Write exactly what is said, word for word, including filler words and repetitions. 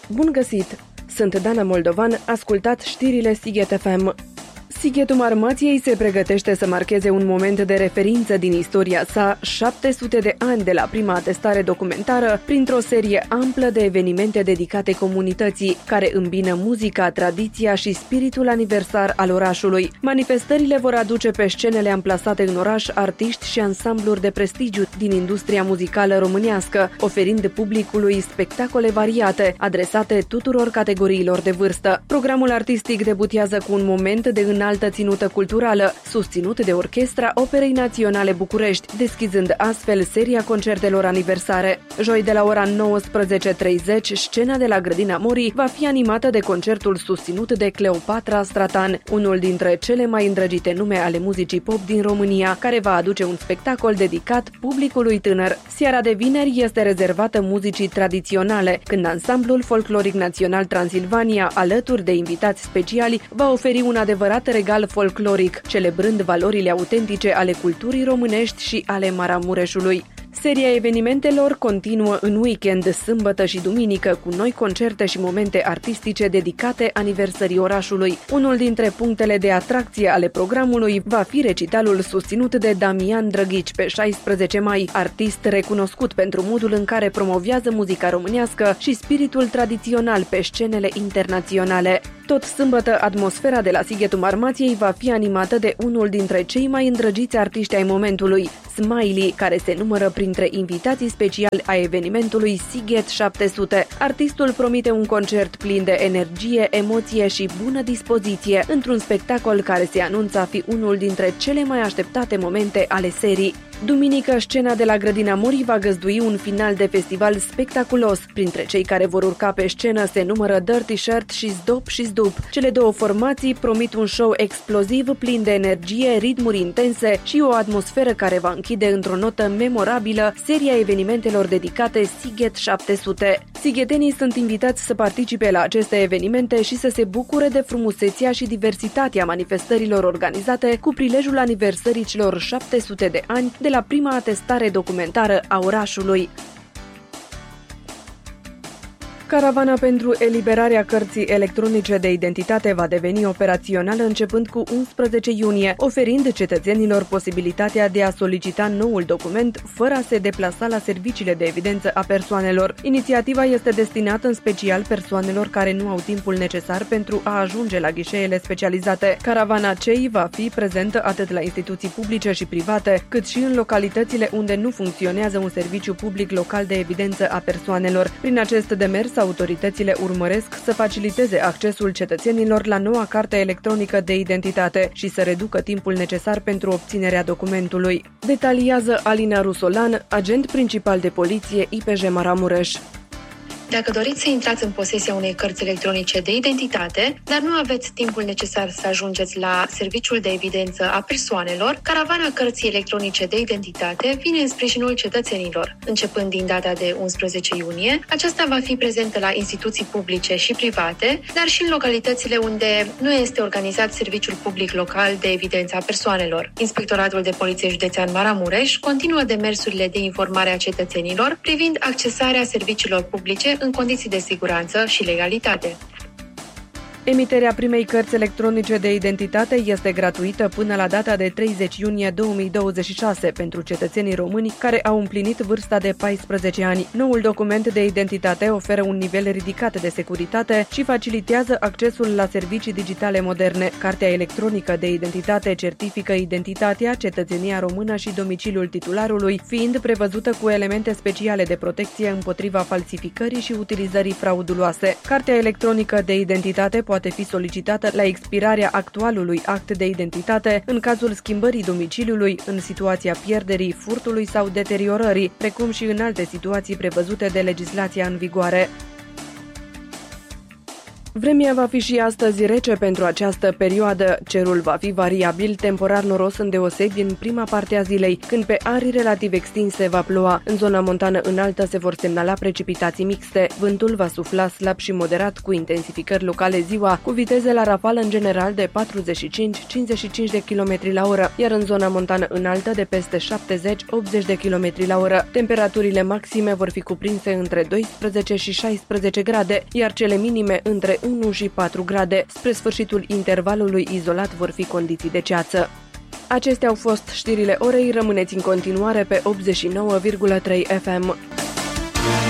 Bun găsit! Sunt Dana Moldovan, ascultați știrile Sighet F M. Sighetul Marmației se pregătește să marcheze un moment de referință din istoria sa, șapte sute de ani de la prima atestare documentară, printr-o serie amplă de evenimente dedicate comunității, care îmbină muzica, tradiția și spiritul aniversar al orașului. Manifestările vor aduce pe scenele amplasate în oraș artiști și ansambluri de prestigiu din industria muzicală românească, oferind publicului spectacole variate, adresate tuturor categoriilor de vârstă. Programul artistic debutează cu un moment de înaltă ținută culturală, susținut de Orchestra Operei Naționale București, deschizând astfel seria concertelor aniversare. Joi de la ora nouăsprezece treizeci, scena de la Grădina Morii va fi animată de concertul susținut de Cleopatra Stratan, unul dintre cele mai îndrăgite nume ale muzicii pop din România, care va aduce un spectacol dedicat publicului tânăr. Seara de vineri este rezervată muzicii tradiționale, când Ansamblul Folcloric Național Transilvania, alături de invitați speciali, va oferi un adevărat regal folcloric, celebrând valorile autentice ale culturii românești și ale Maramureșului. Seria evenimentelor continuă în weekend, sâmbătă și duminică, cu noi concerte și momente artistice dedicate aniversării orașului. Unul dintre punctele de atracție ale programului va fi recitalul susținut de Damian Drăghici pe șaisprezece mai, artist recunoscut pentru modul în care promovează muzica românească și spiritul tradițional pe scenele internaționale. Tot sâmbătă, atmosfera de la Sighetul Marmației va fi animată de unul dintre cei mai îndrăgiți artiști ai momentului, Smiley, care se numără printre invitații speciali ai evenimentului Sighet șapte sute. Artistul promite un concert plin de energie, emoție și bună dispoziție, într-un spectacol care se anunță a fi unul dintre cele mai așteptate momente ale serii. Duminică, scena de la Grădina Morii va găzdui un final de festival spectaculos. Printre cei care vor urca pe scenă se numără Dirty Shirt și Zdop și Zdup. Cele două formații promit un show exploziv, plin de energie, ritmuri intense și o atmosferă care va închide într-o notă memorabilă seria evenimentelor dedicate Sighet șapte sute. Sighetenii sunt invitați să participe la aceste evenimente și să se bucure de frumusețea și diversitatea manifestărilor organizate cu prilejul aniversării celor șapte sute de ani de la prima atestare documentară a orașului. Caravana pentru eliberarea cărții electronice de identitate va deveni operațională începând cu unsprezece iunie, oferind cetățenilor posibilitatea de a solicita noul document fără a se deplasa la serviciile de evidență a persoanelor. Inițiativa este destinată în special persoanelor care nu au timpul necesar pentru a ajunge la ghișeele specializate. Caravana C E I va fi prezentă atât la instituții publice și private, cât și în localitățile unde nu funcționează un serviciu public local de evidență a persoanelor. Prin acest demers, autoritățile urmăresc să faciliteze accesul cetățenilor la noua carte electronică de identitate și să reducă timpul necesar pentru obținerea documentului. Detaliază Alina Rusolan, agent principal de poliție I P J Maramureș. Dacă doriți să intrați în posesia unei cărți electronice de identitate, dar nu aveți timpul necesar să ajungeți la serviciul de evidență a persoanelor, caravana cărții electronice de identitate vine în sprijinul cetățenilor. Începând din data de unsprezece iunie, aceasta va fi prezentă la instituții publice și private, dar și în localitățile unde nu este organizat serviciul public local de evidență a persoanelor. Inspectoratul de Poliție Județean Maramureș continuă demersurile de informare a cetățenilor privind accesarea serviciilor publice în condiții de siguranță și legalitate. Emiterea primei cărți electronice de identitate este gratuită până la data de treizeci iunie două mii douăzeci și șase pentru cetățenii români care au împlinit vârsta de paisprezece ani. Noul document de identitate oferă un nivel ridicat de securitate și facilitează accesul la servicii digitale moderne. Cartea electronică de identitate certifică identitatea, cetățenia română și domiciliul titularului, fiind prevăzută cu elemente speciale de protecție împotriva falsificării și utilizării frauduloase. Cartea electronică de identitate poate poate fi solicitată la expirarea actualului act de identitate în cazul schimbării domiciliului, în situația pierderii, furtului sau deteriorării, precum și în alte situații prevăzute de legislația în vigoare. Vremea va fi și astăzi rece pentru această perioadă. Cerul va fi variabil, temporar noros îndeosebi în prima parte a zilei, când pe arii relativ extinse va ploua. În zona montană înaltă se vor semnala precipitații mixte. Vântul va sufla slab și moderat, cu intensificări locale ziua, cu viteze la rafală în general de patruzeci și cinci - cincizeci și cinci de kilometri la oră, iar în zona montană înaltă de peste șaptezeci - optzeci de kilometri la oră. Temperaturile maxime vor fi cuprinse între doisprezece și șaisprezece grade, iar cele minime între unu și patru grade. Spre sfârșitul intervalului izolat vor fi condiții de ceață. Acestea au fost știrile orei. Rămâneți în continuare pe optzeci și nouă virgulă trei F M.